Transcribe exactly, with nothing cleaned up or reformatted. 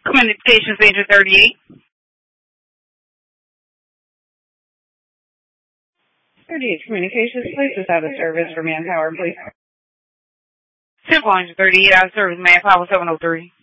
Communications Agent thirty-eight. thirty-eight Communications, place is out of service for manpower, please. Simple Agent thirty-eight, out of service, manpower seven oh three.